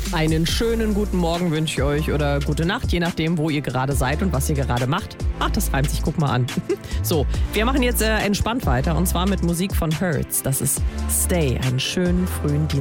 Einen schönen guten Morgen wünsche ich euch oder gute Nacht, je nachdem, wo ihr gerade seid und was ihr gerade macht. Ach, das reimt sich, guck mal an. So, wir machen jetzt entspannt weiter und zwar mit Musik von Hurts. Das ist Stay, einen schönen frühen Dienstag.